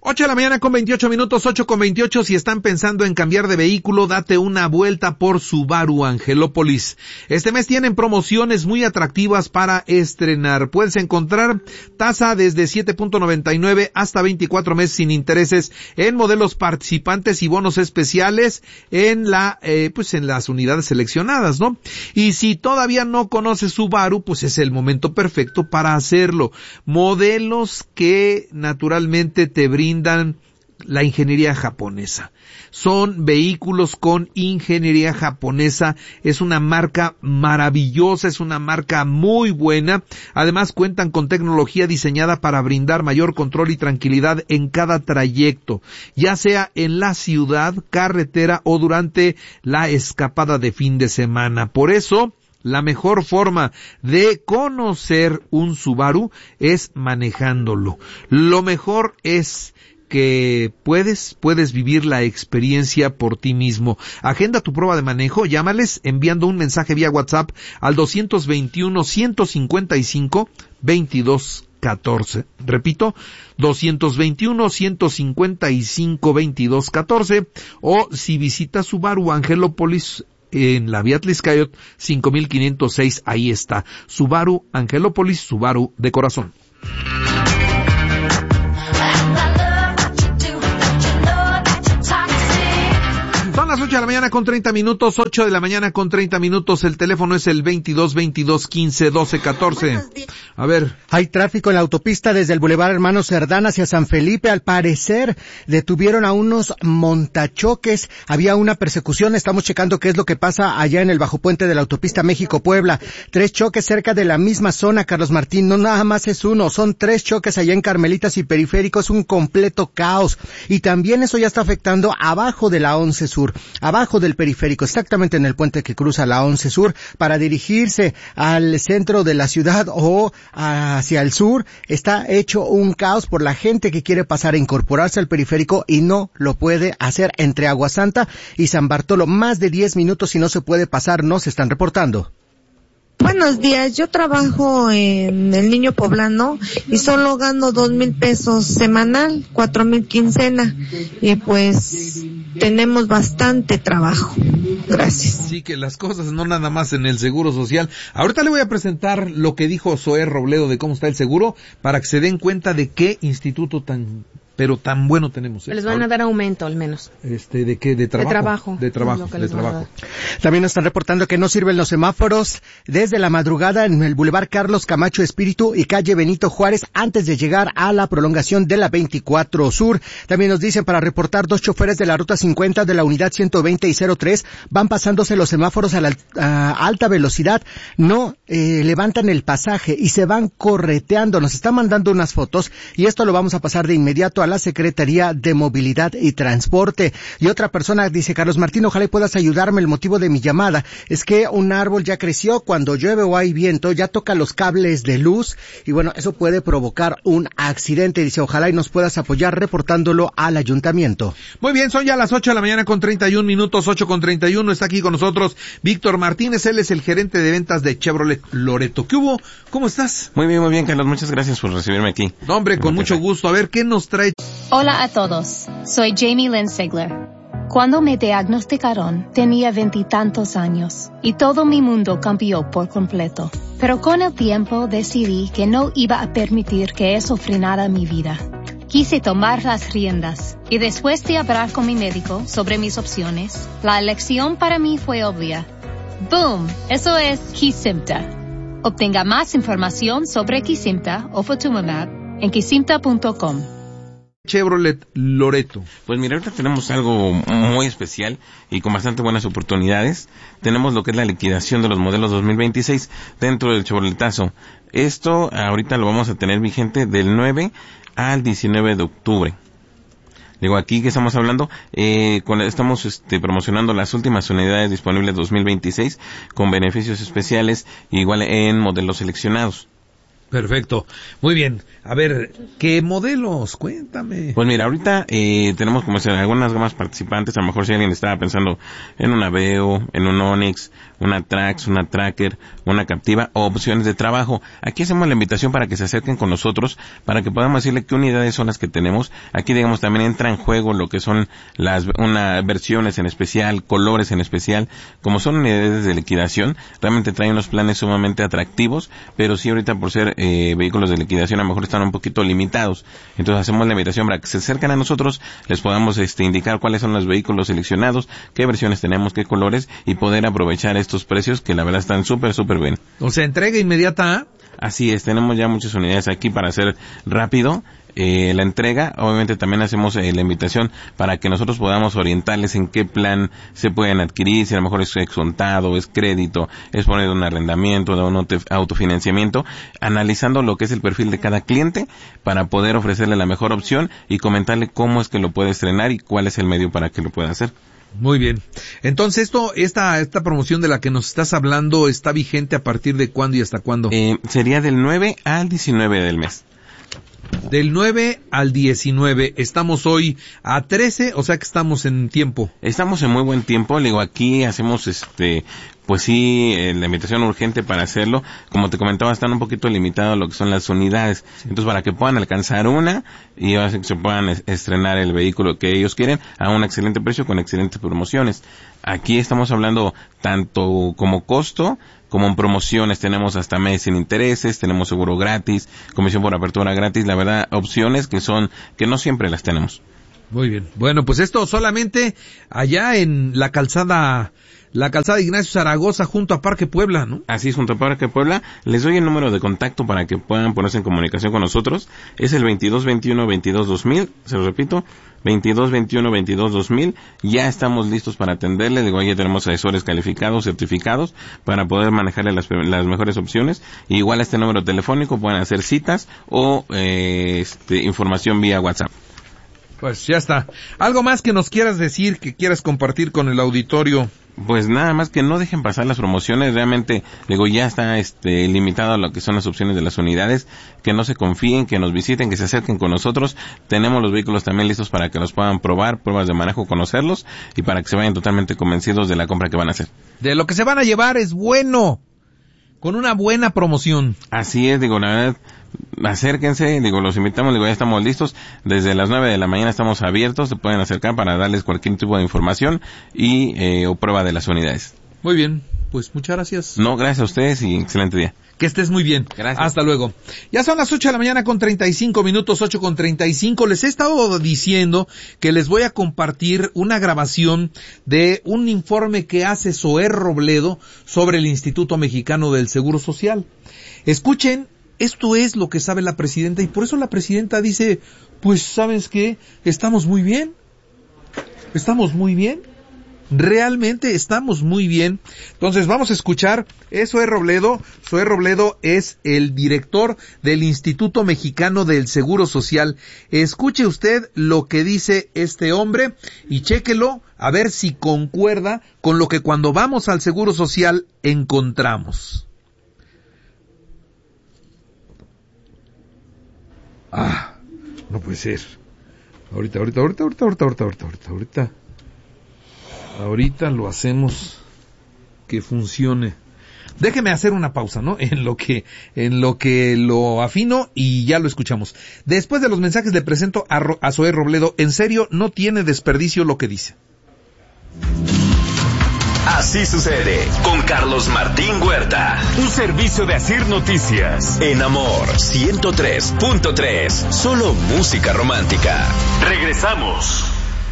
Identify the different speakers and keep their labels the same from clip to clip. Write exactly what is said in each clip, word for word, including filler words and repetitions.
Speaker 1: ocho de la mañana con veintiocho minutos, ocho con veintiocho. Si están pensando en cambiar de vehículo, date una vuelta por Subaru Angelópolis. Este mes tienen promociones muy atractivas para estrenar. Puedes encontrar tasa desde siete punto noventa y nueve hasta veinticuatro meses sin intereses en modelos participantes y bonos especiales en la, eh, pues en las unidades seleccionadas, ¿no? Y si todavía no conoces Subaru, pues es el momento perfecto para hacerlo. Modelos que naturalmente te brindan la ingeniería japonesa. Son vehículos con ingeniería japonesa. Es una marca maravillosa, es una marca muy buena. Además cuentan con tecnología diseñada para brindar mayor control y tranquilidad en cada trayecto, ya sea en la ciudad, carretera o durante la escapada de fin de semana. Por eso, la mejor forma de conocer un Subaru es manejándolo. Lo mejor es que puedes, puedes vivir la experiencia por ti mismo. Agenda tu prueba de manejo, llámales enviando un mensaje vía WhatsApp al dos dos uno, uno cinco cinco, veintidós catorce. Repito, dos dos uno, uno cinco cinco, veintidós catorce, o si visitas Subaru Angelópolis en la vía Tliscayot cinco mil quinientos seis, ahí está. Subaru Angelópolis, Subaru de corazón. Son las ocho de la mañana con treinta minutos, ocho de la mañana con treinta minutos, el teléfono es el veintidós, veintidós, quince, doce, catorce. A ver.
Speaker 2: Hay tráfico en la autopista desde el Boulevard Hermano Cerdán hacia San Felipe. Al parecer detuvieron a unos montachoques. Había una persecución. Estamos checando qué es lo que pasa allá en el bajo puente de la autopista México-Puebla. Tres choques cerca de la misma zona, Carlos Martín. No nada más es uno, son tres choques allá en Carmelitas y Periférico. Es un completo caos. Y también eso ya está afectando abajo de la once Sur, abajo del Periférico, exactamente en el puente que cruza la once Sur, para dirigirse al centro de la ciudad o hacia el sur. Está hecho un caos por la gente que quiere pasar a incorporarse al Periférico y no lo puede hacer entre Aguasanta y San Bartolo. Más de diez minutos y no se puede pasar, no se están reportando.
Speaker 3: Buenos días, yo trabajo en el Niño Poblano y solo gano dos mil pesos semanal, cuatro mil quincena, y pues tenemos bastante trabajo. Gracias.
Speaker 1: Sí, que las cosas no nada más en el Seguro Social. Ahorita le voy a presentar lo que dijo Zoé Robledo de cómo está el seguro, para que se den cuenta de qué instituto tan pero tan bueno tenemos. ¿eh?
Speaker 4: Les van Ahora, a dar aumento al menos.
Speaker 1: Este, ¿de qué? De trabajo.
Speaker 4: De trabajo.
Speaker 1: De trabajo, de trabajo.
Speaker 2: También nos están reportando que no sirven los semáforos desde la madrugada en el Boulevard Carlos Camacho Espíritu y calle Benito Juárez antes de llegar a la prolongación de la veinticuatro Sur. También nos dicen para reportar dos choferes de la ruta cincuenta de la unidad ciento veinte y cero tres van pasándose los semáforos a, la, a alta velocidad, no eh, levantan el pasaje y se van correteando. Nos están mandando unas fotos y esto lo vamos a pasar de inmediato a la Secretaría de Movilidad y Transporte. Y otra persona dice, Carlos Martín, ojalá puedas ayudarme, el motivo de mi llamada es que un árbol ya creció, cuando llueve o hay viento ya toca los cables de luz y bueno, eso puede provocar un accidente. Dice, ojalá y nos puedas apoyar reportándolo al ayuntamiento.
Speaker 1: Muy bien, son ya las ocho de la mañana con treinta y un minutos, ocho con treinta y uno, está aquí con nosotros Víctor Martínez, él es el gerente de ventas de Chevrolet Loreto. ¿Qué hubo? ¿Cómo estás?
Speaker 5: Muy bien, muy bien, Carlos, muchas gracias por recibirme aquí.
Speaker 1: No, hombre, con mucho gusto. A ver, ¿qué nos trae?
Speaker 6: Hola a todos, soy Jamie Lynn Sigler. Cuando me diagnosticaron, tenía veintitantos años y todo mi mundo cambió por completo. Pero con el tiempo decidí que no iba a permitir que eso frenara mi vida. Quise tomar las riendas y después de hablar con mi médico sobre mis opciones, la elección para mí fue obvia. ¡Boom! Eso es Kesimpta. Obtenga más información sobre Kesimpta o Ofatumumab en kesimpta punto com.
Speaker 1: Chevrolet Loreto.
Speaker 5: Pues mira, ahorita tenemos algo muy especial y con bastante buenas oportunidades. Tenemos lo que es la liquidación de los modelos dos mil veintiséis dentro del Chevroletazo. Esto ahorita lo vamos a tener vigente del nueve al diecinueve de octubre. Digo, aquí que estamos hablando, eh, con, estamos este, promocionando las últimas unidades disponibles dos mil veintiséis con beneficios especiales, igual en modelos seleccionados.
Speaker 1: Perfecto. Muy bien. A ver, ¿qué modelos? Cuéntame.
Speaker 5: Pues mira, ahorita eh, tenemos como decir, algunas gamas participantes. A lo mejor si alguien estaba pensando en una Aveo, en un Onix, una Trax, una Tracker, una Captiva o opciones de trabajo. Aquí hacemos la invitación para que se acerquen con nosotros, para que podamos decirle qué unidades son las que tenemos. Aquí, digamos, también entra en juego lo que son las una versiones en especial, colores en especial. Como son unidades de liquidación, realmente traen unos planes sumamente atractivos, pero sí ahorita por ser eh, vehículos de liquidación a lo mejor están un poquito limitados. Entonces hacemos la invitación para que se acerquen a nosotros, les podamos este, indicar cuáles son los vehículos seleccionados, qué versiones tenemos, qué colores, y poder aprovechar estos precios que la verdad están súper, súper bien.
Speaker 1: O sea, entrega inmediata.
Speaker 5: Así es, tenemos ya muchas unidades aquí para hacer rápido eh, la entrega. Obviamente también hacemos eh, la invitación para que nosotros podamos orientarles en qué plan se pueden adquirir, si a lo mejor es exontado, es crédito, es poner un arrendamiento, de un autofinanciamiento, analizando lo que es el perfil de cada cliente para poder ofrecerle la mejor opción y comentarle cómo es que lo puede estrenar y cuál es el medio para que lo pueda hacer.
Speaker 1: Muy bien. Entonces, esto, esta, esta promoción de la que nos estás hablando está vigente a partir de cuándo y hasta cuándo?
Speaker 5: Eh, sería del nueve al diecinueve del mes.
Speaker 1: Del nueve al diecinueve, estamos hoy a trece, o sea que estamos en tiempo.
Speaker 5: Estamos en muy buen tiempo, le digo, aquí hacemos este, pues sí, eh, la invitación urgente para hacerlo. Como te comentaba, están un poquito limitados lo que son las unidades. Entonces, para que puedan alcanzar una y que se puedan es, estrenar el vehículo que ellos quieren a un excelente precio con excelentes promociones. Aquí estamos hablando tanto como costo, como en promociones. Tenemos hasta mes sin intereses, tenemos seguro gratis, comisión por apertura gratis. La verdad, opciones que son, que no siempre las tenemos.
Speaker 1: Muy bien. Bueno, pues esto solamente allá en la calzada, la calzada Ignacio Zaragoza junto a Parque Puebla, ¿no?
Speaker 5: Así es, junto a Parque Puebla. Les doy el número de contacto para que puedan ponerse en comunicación con nosotros. Es el veintidós veintiuno veintidós dos mil, se lo repito, veintidós veintiuno veintidós dos mil. Ya estamos listos para atenderle. Digo, ya tenemos asesores calificados, certificados, para poder manejarle las, las mejores opciones. Y igual a este número telefónico pueden hacer citas o eh, este, información vía WhatsApp.
Speaker 1: Pues ya está. ¿Algo más que nos quieras decir, que quieras compartir con el auditorio?
Speaker 5: Pues nada más que no dejen pasar las promociones. Realmente, digo, ya está este limitado a lo que son las opciones de las unidades. Que no se confíen, que nos visiten, que se acerquen con nosotros. Tenemos los vehículos también listos para que los puedan probar, pruebas de manejo, conocerlos, y para que se vayan totalmente convencidos de la compra que van a hacer.
Speaker 1: De lo que se van a llevar es bueno, con una buena promoción.
Speaker 5: Así es, digo, la verdad, acérquense, digo, los invitamos, digo, ya estamos listos. Desde las nueve de la mañana estamos abiertos, se pueden acercar para darles cualquier tipo de información y eh, o prueba de las unidades.
Speaker 1: Muy bien, pues muchas gracias.
Speaker 5: No, gracias a ustedes y excelente día.
Speaker 1: Que estés muy bien.
Speaker 5: Gracias.
Speaker 1: Hasta luego. Ya son las ocho de la mañana con treinta y cinco minutos, ocho con treinta y cinco. Les he estado diciendo que les voy a compartir una grabación de un informe que hace Zoé Robledo sobre el Instituto Mexicano del Seguro Social. Escuchen, esto es lo que sabe la presidenta y por eso la presidenta dice, pues, ¿sabes qué? Estamos muy bien. Estamos muy bien. Realmente estamos muy bien. Entonces vamos a escuchar. Es Zoé Robledo. Zoé Robledo es el director del Instituto Mexicano del Seguro Social. Escuche usted lo que dice este hombre y chéquelo a ver si concuerda con lo que cuando vamos al Seguro Social encontramos. Ah, no puede ser. Ahorita, ahorita, ahorita, ahorita, ahorita, ahorita, ahorita, ahorita, ahorita. Ahorita lo hacemos que funcione. Déjeme hacer una pausa, ¿no? En lo que, en lo que lo afino y ya lo escuchamos. Después de los mensajes le presento a, Ro- a Zoé Robledo. En serio, no tiene desperdicio lo que dice.
Speaker 4: Así sucede con Carlos Martín Huerta. Un servicio de Asir Noticias. En Amor ciento tres punto tres. Solo música romántica. Regresamos.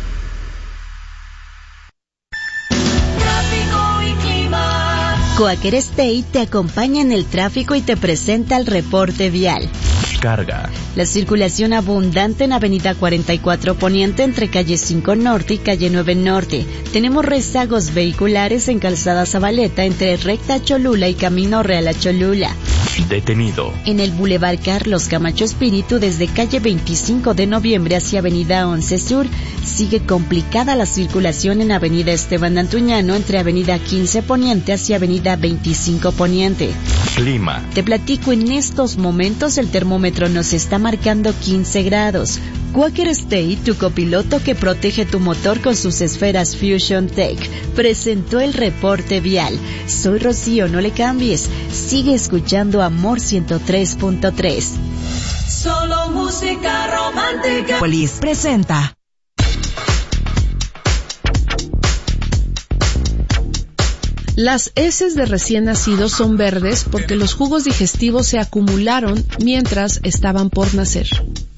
Speaker 7: Quaker State te acompaña en el tráfico y te presenta el reporte vial.
Speaker 4: Carga.
Speaker 7: La circulación abundante en Avenida cuarenta y cuatro Poniente entre calle cinco Norte y calle nueve Norte. Tenemos rezagos vehiculares en Calzada Zabaleta entre Recta Cholula y Camino Real a Cholula.
Speaker 4: Detenido.
Speaker 7: En el Boulevard Carlos Camacho Espíritu desde calle veinticinco de noviembre hacia Avenida once Sur. Sigue complicada la circulación en Avenida Esteban Antuñano entre Avenida quince Poniente hacia Avenida veinticinco Poniente.
Speaker 4: Clima.
Speaker 7: Te platico, en estos momentos el termómetro nos está marcando quince grados. Quaker State, tu copiloto que protege tu motor con sus esferas Fusion Tech, presentó el reporte vial. Soy Rocío, no le cambies. Sigue escuchando Amor ciento tres punto tres.
Speaker 8: Solo música romántica.
Speaker 9: Polis presenta.
Speaker 10: Las heces de recién nacidos son verdes porque los jugos digestivos se acumularon mientras estaban por nacer.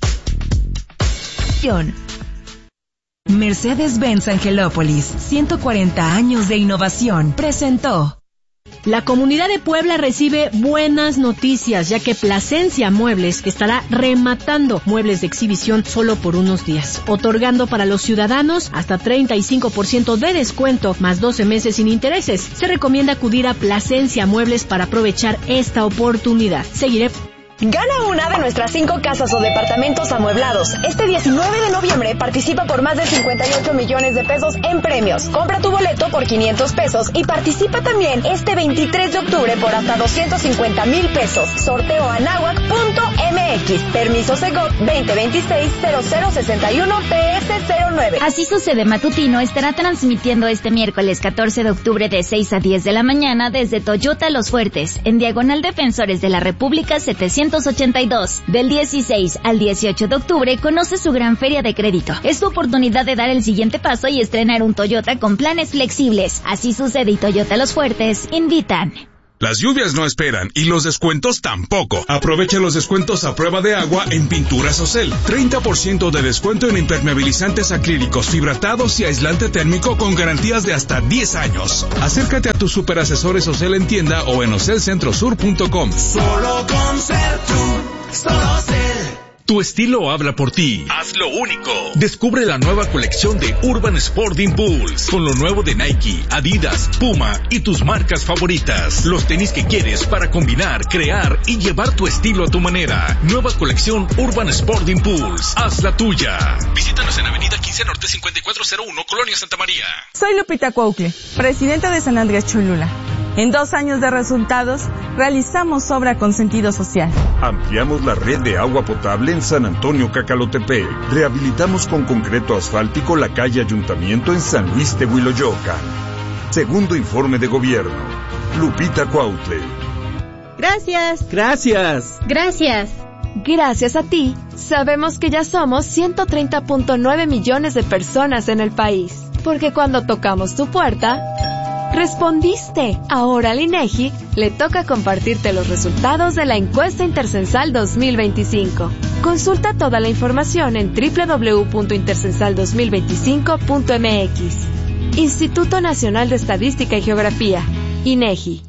Speaker 9: Mercedes-Benz Angelópolis, ciento cuarenta años de innovación, presentó.
Speaker 11: La comunidad de Puebla recibe buenas noticias, ya que Plasencia Muebles estará rematando muebles de exhibición solo por unos días, otorgando para los ciudadanos hasta treinta y cinco por ciento de descuento, más doce meses sin intereses. Se recomienda acudir a Plasencia Muebles para aprovechar esta oportunidad. Seguiré.
Speaker 12: Gana una de nuestras cinco casas o departamentos amueblados. Este diecinueve de noviembre participa por más de cincuenta y ocho millones de pesos en premios. Compra tu boleto por quinientos pesos y participa también este veintitrés de octubre por hasta doscientos cincuenta mil pesos. Sorteo anahuac punto m x. Permiso Segov veinte veintiséis cero cero sesenta y uno P S cero nueve.
Speaker 13: Así Sucede Matutino estará transmitiendo este miércoles catorce de octubre de seis a diez de la mañana desde Toyota Los Fuertes, en Diagonal Defensores de la República setecientos ochenta y dos. Del dieciséis al dieciocho de octubre conoce su gran feria de crédito. Es tu oportunidad de dar el siguiente paso y estrenar un Toyota con planes flexibles. Así Sucede y Toyota Los Fuertes invitan.
Speaker 14: Las lluvias no esperan y los descuentos tampoco. Aprovecha los descuentos a prueba de agua en Pinturas Ocel. treinta por ciento de descuento en impermeabilizantes acrílicos, fibratados y aislante térmico con garantías de hasta diez años. Acércate a tus superasesores Ocel en tienda o en ocel centro sur punto com.
Speaker 8: Solo con Sertur, solo Ocel.
Speaker 15: Tu estilo habla por ti.
Speaker 4: Haz lo único.
Speaker 15: Descubre la nueva colección de Urban Sport Impulse, con lo nuevo de Nike, Adidas, Puma y tus marcas favoritas. Los tenis que quieres para combinar, crear y llevar tu estilo a tu manera. Nueva colección Urban Sport Impulse. Haz la tuya. Visítanos en Avenida quince Norte cincuenta y cuatro cero uno, Colonia Santa María.
Speaker 16: Soy Lupita Cuaucle, presidenta de San Andrés Cholula. En dos años de resultados, realizamos obra con sentido social.
Speaker 17: Ampliamos la red de agua potable en San Antonio Cacalotepec. Rehabilitamos con concreto asfáltico la calle Ayuntamiento en San Luis de Huiloyocan. Segundo informe de gobierno. Lupita Cuautle.
Speaker 18: Gracias.
Speaker 19: Gracias.
Speaker 18: Gracias.
Speaker 20: Gracias a ti, sabemos que ya somos ciento treinta punto nueve millones de personas en el país. Porque cuando tocamos tu puerta, respondiste. Ahora al INEGI le toca compartirte los resultados de la encuesta Intercensal dos mil veinticinco. Consulta toda la información en doble u doble u doble u punto intercensal dos mil veinticinco punto m x. Instituto Nacional de Estadística y Geografía, INEGI.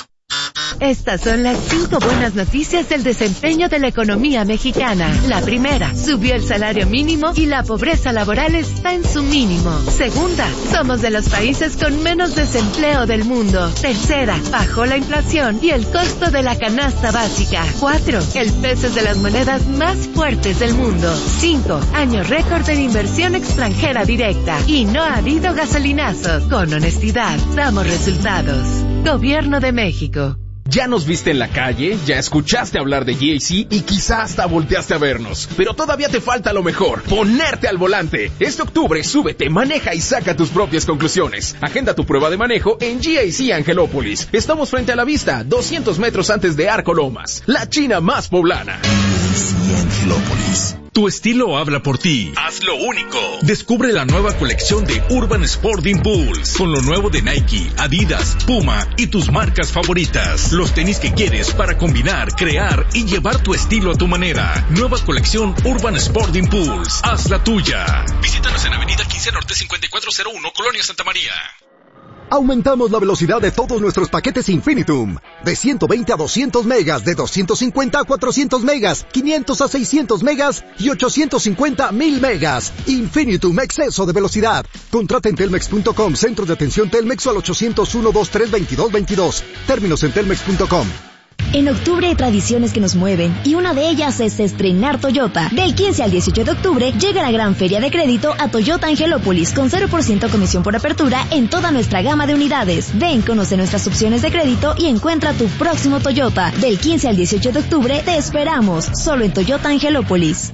Speaker 21: Estas son las cinco buenas noticias del desempeño de la economía mexicana. La primera, subió el salario mínimo y la pobreza laboral está en su mínimo. Segunda, somos de los países con menos desempleo del mundo. Tercera, bajó la inflación y el costo de la canasta básica. Cuatro, el peso es de las monedas más fuertes del mundo. Cinco, año récord en inversión extranjera directa. Y no ha habido gasolinazo. Con honestidad, damos resultados. Gobierno de México.
Speaker 22: Ya nos viste en la calle, ya escuchaste hablar de G A C y quizá hasta volteaste a vernos. Pero todavía te falta lo mejor, ponerte al volante. Este octubre, súbete, maneja y saca tus propias conclusiones. Agenda tu prueba de manejo en G A C Angelópolis. Estamos frente a la vista, doscientos metros antes de Arco Lomas, la China más poblana.
Speaker 15: G A C Angelópolis. Tu estilo habla por ti.
Speaker 4: Haz lo único.
Speaker 15: Descubre la nueva colección de Urban Sport Impulse, con lo nuevo de Nike, Adidas, Puma y tus marcas favoritas. Los tenis que quieres para combinar, crear y llevar tu estilo a tu manera. Nueva colección Urban Sport Impulse. Haz la tuya.
Speaker 4: Visítanos en Avenida quince Norte cincuenta y cuatro cero uno, Colonia Santa María.
Speaker 23: Aumentamos la velocidad de todos nuestros paquetes Infinitum. De ciento veinte a doscientos megas, de doscientos cincuenta a cuatrocientos megas, quinientos a seiscientos megas y ochocientos cincuenta a mil megas. Infinitum, exceso de velocidad. Contrata en telmex punto com, centro de atención Telmex o al ochocientos uno, veintitrés, veintidós veintidós. Términos en telmex punto com.
Speaker 13: En octubre hay tradiciones que nos mueven y una de ellas es estrenar Toyota. Del quince al dieciocho de octubre llega la gran feria de crédito a Toyota Angelópolis con cero por ciento comisión por apertura en toda nuestra gama de unidades. Ven, conoce nuestras opciones de crédito y encuentra tu próximo Toyota. Del quince al dieciocho de octubre te esperamos, solo en Toyota Angelópolis.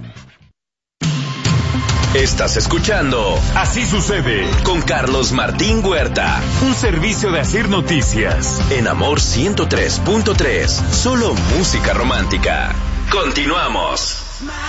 Speaker 4: Estás escuchando Así Sucede con Carlos Martín Huerta, un servicio de Asir Noticias en Amor ciento tres punto tres, solo música romántica. Continuamos.